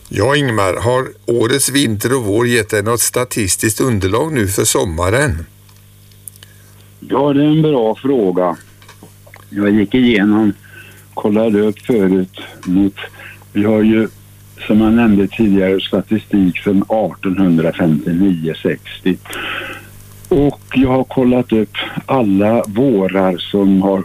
Ja, Ingmar, har årets vinter och vår gett dig något statistiskt underlag nu för sommaren? Ja, det är en bra fråga. Jag gick igenom, kollade upp förut mot, vi har ju som jag nämnde tidigare statistik från 1859-60. Och jag har kollat upp alla vårar som har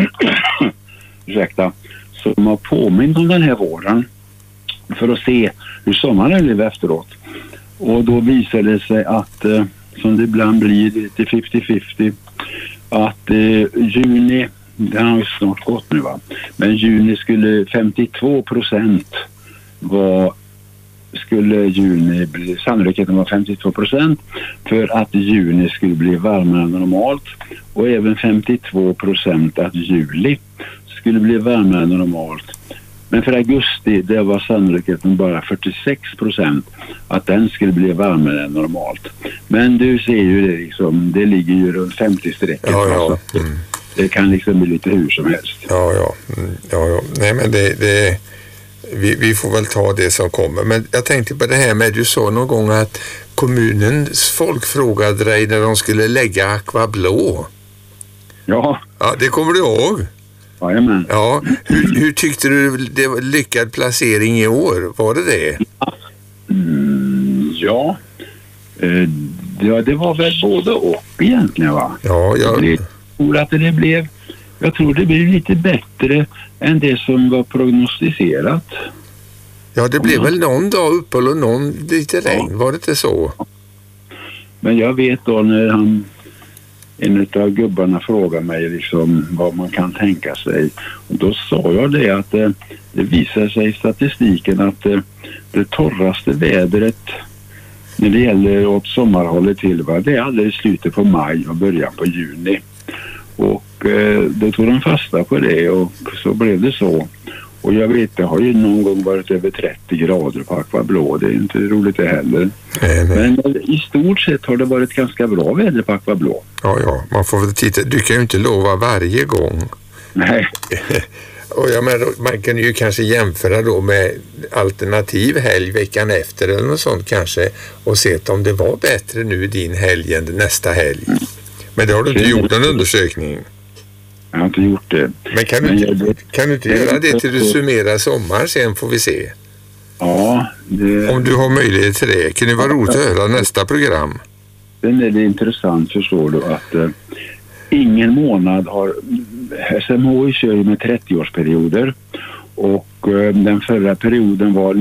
som har påmint om den här våren för att se hur sommaren blev efteråt. Och då visade det sig att, som det ibland blir lite 50-50, att juni, det har ju snart gått nu va, men juni skulle 52% skulle juni bli, sannolikheten var 52% för att juni skulle bli varmare än normalt, och även 52% att juli skulle bli varmare än normalt. Men för augusti, det var sannolikheten bara 46% att den skulle bli varmare än normalt. Men du ser ju det liksom, det ligger ju runt 50-strecket. Ja. Det kan liksom bli lite hur som helst. Ja. Nej, men vi får väl ta det som kommer. Men jag tänkte på det här med, du sa någon gång att kommunens folk frågade dig när de skulle lägga Aqua Blå. Ja. Ja, det kommer du ihåg? Jajamän. Ja, hur tyckte du det var lyckad placering i år? Var det det? Ja, det var väl både och egentligen va? Ja. Jag tror det blev lite bättre än det som var prognostiserat. Ja, det blev väl någon dag uppehåll och någon lite regn, var det inte så? Men jag vet då när en av gubbarna frågade mig liksom vad man kan tänka sig. Och då sa jag det att det visar sig i statistiken att det torraste vädret när det gäller åt sommarhållet till, det är alldeles slutet på maj och början på juni. Och då tog de fasta på det och så blev det så. Och jag vet, det har ju någon gång varit över 30 grader på Aqua Blå. Det är inte roligt det heller. Nej. Men i stort sett har det varit ganska bra väder på Aqua Blå. Ja, man får väl titta. Du kan ju inte lova varje gång. Nej. Och jag menar, man kan ju kanske jämföra då med alternativ helg veckan efter eller något sånt kanske och se om det var bättre nu din helg än nästa helg. Men det har du inte gjort en undersökning. Jag har inte gjort det. Men kan du inte göra det till du summerar sommar, sen får vi se. Ja. Om du har möjlighet till det. Kan det vara roligt att höra nästa program? Sen är det intressant, förstår du, att ingen månad har... SMHI kör ju med 30-årsperioder och den förra perioden var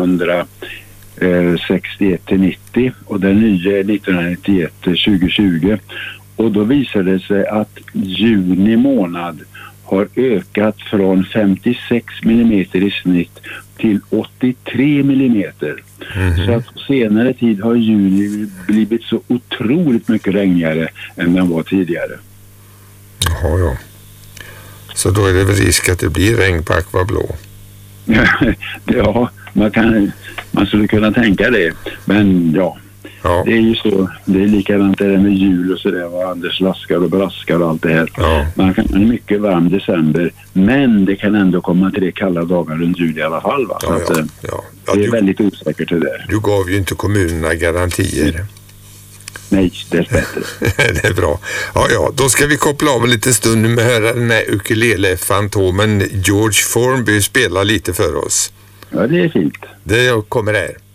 1961 till 90 och den nya är 1991 till 2020. Och då visade det sig att juni månad har ökat från 56 millimeter i snitt till 83 millimeter. Så att på senare tid har juni blivit så otroligt mycket regnigare än den var tidigare. Ja. Så då är det väl risk att det blir regn på Aqua Blå? Ja, man skulle kunna tänka det. Men ja. Det är ju så, det är likadant där med jul och sådär, vad Anders laskar och braskar och allt det här. Ja. Man kan ha en mycket varm december, men det kan ändå komma 3 kalla dagar runt jul i alla fall va? Så det är väldigt osäkert det där. Du gav ju inte kommunerna garantier. Nej, dessbättre. Det är bra. Ja, då ska vi koppla av en liten stund med att höra den här ukulele-fantomen George Formby spela lite för oss. Ja, det är fint. Det kommer här.